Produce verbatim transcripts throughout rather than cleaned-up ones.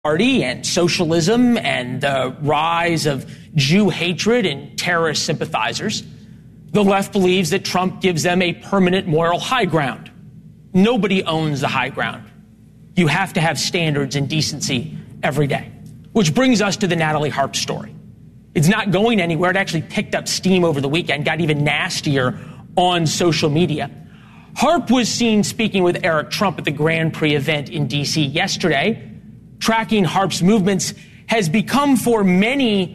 Party and socialism and the rise of Jew hatred and terrorist sympathizers. The left believes that Trump gives them a permanent moral high ground. Nobody owns the high ground. You have to have standards and decency every day. Which brings us to the Natalie Harp story. It's not going anywhere. It actually picked up steam over the weekend, got even nastier on social media. Harp was seen speaking with Eric Trump at the Grand Prix event in D C yesterday. Tracking Harp's movements has become for many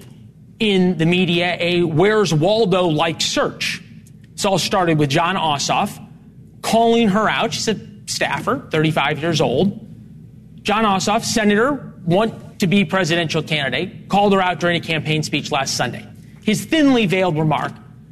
in the media a Where's Waldo-like search. It's all started with Jon Ossoff calling her out. She's a staffer, thirty-five years old. Jon Ossoff, senator, want to be presidential candidate, called her out during a campaign speech last Sunday. His thinly veiled remark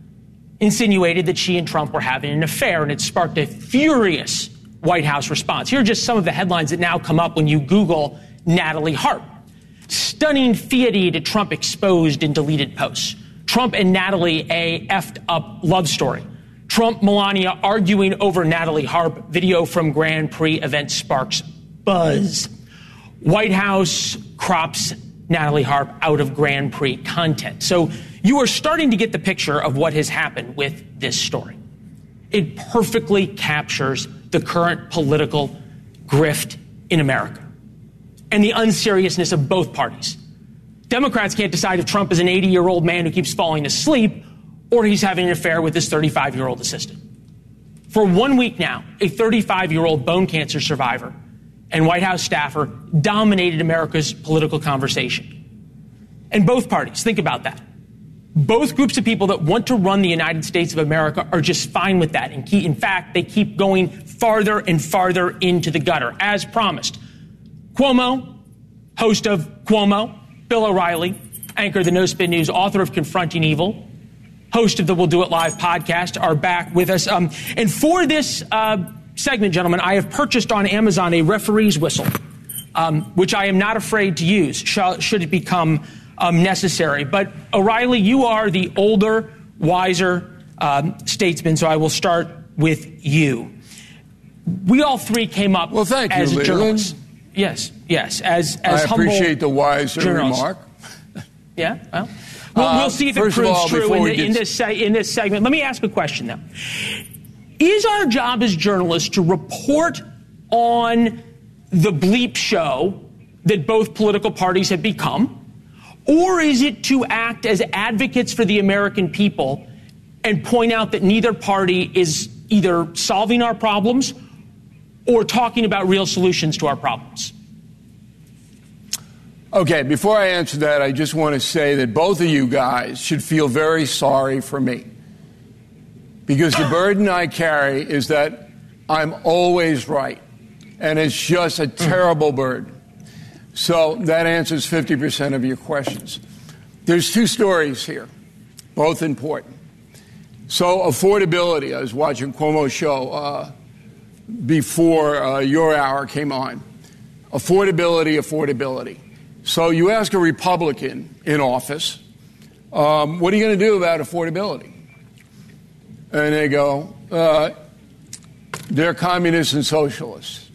insinuated that she and Trump were having an affair, and it sparked a furious White House response. Here are just some of the headlines that now come up when you Google Natalie Harp. Stunning feity to Trump exposed in deleted posts. Trump and Natalie, a effed up love story. Trump, Melania arguing over Natalie Harp. Video from Grand Prix event sparks buzz. White House crops Natalie Harp out of Grand Prix content. So you are starting to get the picture of what has happened with this story. It perfectly captures the current political grift in America and the unseriousness of both parties. Democrats can't decide if Trump is an eighty-year-old man who keeps falling asleep or he's having an affair with his thirty-five-year-old assistant. For one week now, a thirty-five-year-old bone cancer survivor and White House staffer dominated America's political conversation. And both parties, think about that. Both groups of people that want to run the United States of America are just fine with that. And in fact, they keep going farther and farther into the gutter, as promised. Cuomo, host of Cuomo, Bill O'Reilly, anchor of the No Spin News, author of Confronting Evil, host of the We'll Do It Live podcast, are back with us. Um, and for this uh, segment, gentlemen, I have purchased on Amazon a referee's whistle, um, which I am not afraid to use shall, should it become um, necessary. But O'Reilly, you are the older, wiser um, statesman, so I will start with you. We all three came up well, thank as you, journalists. Yes, yes, as as I humble appreciate the wiser journalists. remark. Yeah, well, we'll, uh, we'll see if it proves all, true in, the, get... in this in this segment. Let me ask a question now. Is our job as journalists to report on the bleep show that both political parties have become, or is it to act as advocates for the American people and point out that neither party is either solving our problems or talking about real solutions to our problems? Okay, before I answer that, I just want to say that both of you guys should feel very sorry for me. Because the burden I carry is that I'm always right. And it's just a terrible burden. So that answers fifty percent of your questions. There's two stories here, both important. So affordability, I was watching Cuomo's show uh, before uh, your hour came on. Affordability, affordability. So you ask a Republican in office, um, what are you going to do about affordability? And they go, uh, they're communists and socialists.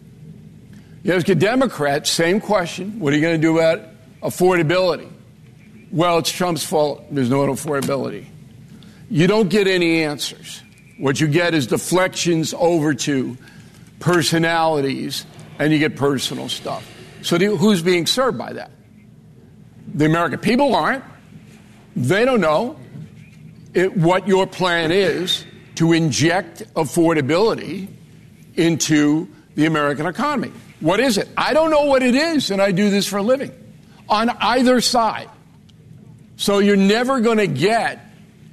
You ask a Democrat, same question, what are you going to do about affordability? Well, it's Trump's fault there's no affordability. You don't get any answers. What you get is deflections over to personalities, and you get personal stuff. So the, who's being served by that? The American people aren't. They don't know it, what your plan is to inject affordability into the American economy. What is it? I don't know what it is, and I do this for a living. On either side. So you're never going to get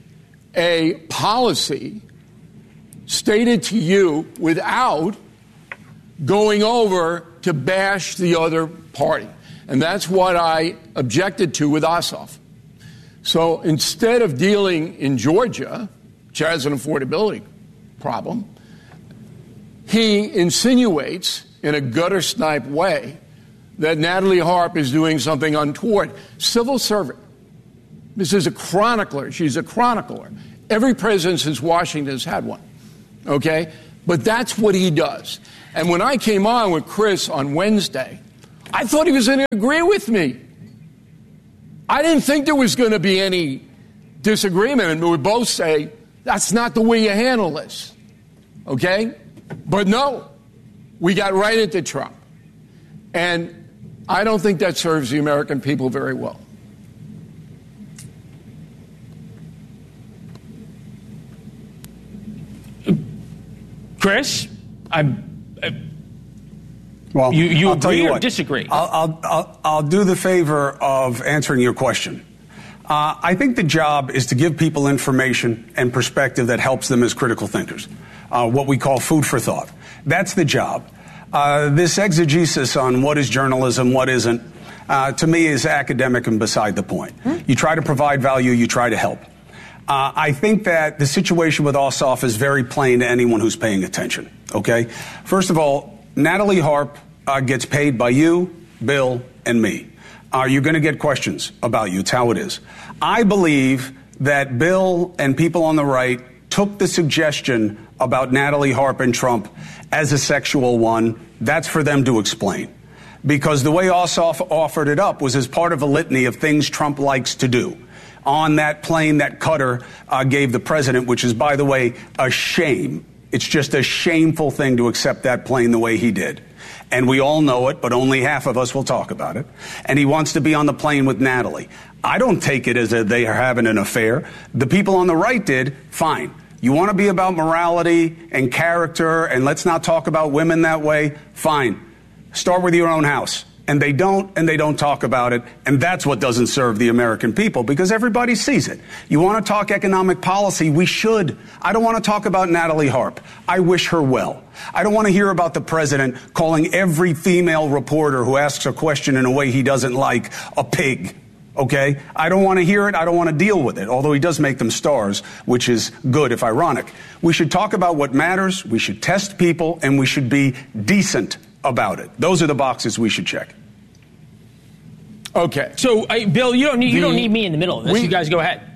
a policy stated to you without going over to bash the other party. And that's what I objected to with Ossoff. So instead of dealing in Georgia, which has an affordability problem, he insinuates in a gutter snipe way that Natalie Harp is doing something untoward. Civil servant. This is a chronicler. She's a chronicler. Every president since Washington has had one. Okay? But that's what he does. And when I came on with Chris on Wednesday, I thought he was going to agree with me. I didn't think there was going to be any disagreement, and we both say, that's not the way you handle this. Okay? But no, we got right into Trump. And I don't think that serves the American people very well. Chris, I, I well, you, you I'll tell agree you or what, disagree? I'll, I'll, I'll, I'll do the favor of answering your question. Uh, I think the job is to give people information and perspective that helps them as critical thinkers, uh, what we call food for thought. That's the job. Uh, this exegesis on what is journalism, what isn't, uh, to me is academic and beside the point. Hmm? You try to provide value, you try to help. Uh, I think that the situation with Ossoff is very plain to anyone who's paying attention, okay? First of all, Natalie Harp uh, gets paid by you, Bill, and me. Are you going to get questions about you? It's how it is. I believe that Bill and people on the right took the suggestion about Natalie Harp and Trump as a sexual one. That's for them to explain. Because the way Ossoff offered it up was as part of a litany of things Trump likes to do. On that plane that Qatar uh, gave the president, which is, by the way, a shame. It's just a shameful thing to accept that plane the way he did. And we all know it, but only half of us will talk about it. And he wants to be on the plane with Natalie. I don't take it as a, they are having an affair. The people on the right did, fine. You want to be about morality and character, and let's not talk about women that way, fine. Start with your own house. And they don't, and they don't talk about it. And that's what doesn't serve the American people, because everybody sees it. You want to talk economic policy? We should. I don't want to talk about Natalie Harp. I wish her well. I don't want to hear about the president calling every female reporter who asks a question in a way he doesn't like a pig. Okay? I don't want to hear it. I don't want to deal with it, although he does make them stars, which is good, if ironic. We should talk about what matters. We should test people, and we should be decent about it. Those are the boxes we should check. Okay. So, uh, Bill, you don't need you the, don't need me in the middle of this. We, you guys go ahead.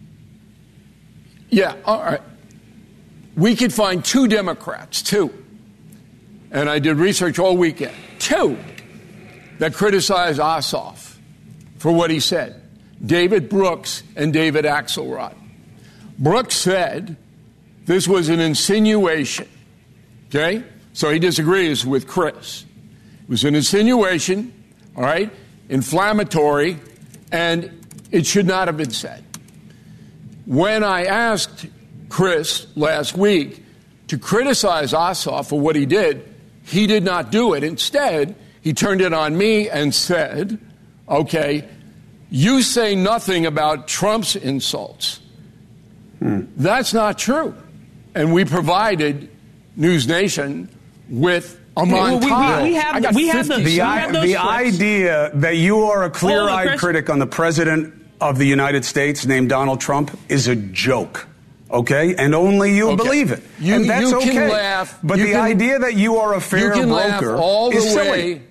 Yeah, all right. We could find two Democrats, two, and I did research all weekend, two that criticize Ossoff for what he said. David Brooks and David Axelrod. Brooks said this was an insinuation, okay? So he disagrees with Chris. It was an insinuation, all right? Inflammatory, and it should not have been said. When I asked Chris last week to criticize Ossoff for what he did, he did not do it. Instead, he turned it on me and said, okay, you say nothing about Trump's insults. Hmm. That's not true. And we provided News Nation with a montage. Well, we, we, we have, the, we have the, the, we have those the clips. idea that you are a clear-eyed on, critic on the president of the United States named Donald Trump is a joke. Okay? And only you okay. believe it. You, and that's you okay. Can laugh. But you the can, idea that you are a fair you can broker laugh all the is way, silly.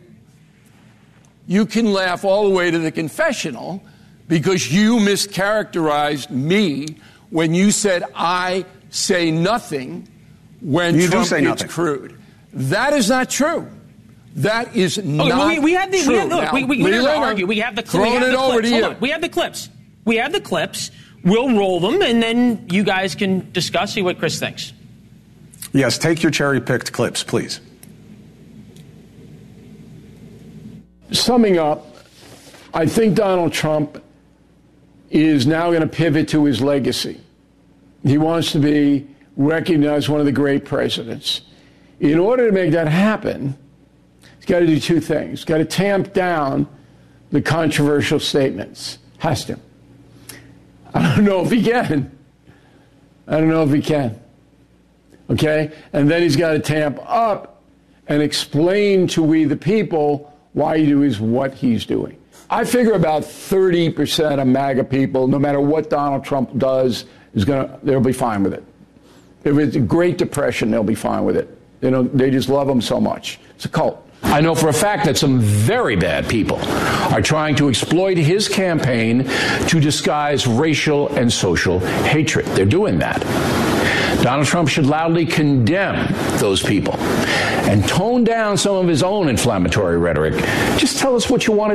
You can laugh all the way to the confessional because you mischaracterized me when you said I say nothing when you Trump do say gets nothing. crude. That is not true. That is not okay, well, we, we have the, true. We have, look, now, we, we, we Leland, argue. We have the, throwing we have it the over clips. to Hold you. on. We have the clips. We have the clips. We'll roll them, and then you guys can discuss, see what Chris thinks. Yes, take your cherry-picked clips, please. Summing up, I think Donald Trump is now going to pivot to his legacy. He wants to be recognized one of the great presidents. In order to make that happen, he's got to do two things. He's got to tamp down the controversial statements. Has to. I don't know if he can. I don't know if he can. Okay? And then he's got to tamp up and explain to we the people why he does what he's doing. I figure about thirty percent of MAGA people, no matter what Donald Trump does, is gonna they'll be fine with it. If it's a Great Depression, they'll be fine with it. You know, they just love him so much. It's a cult. I know for a fact that some very bad people are trying to exploit his campaign to disguise racial and social hatred. They're doing that. Donald Trump should loudly condemn those people and tone down some of his own inflammatory rhetoric. Just tell us what you want to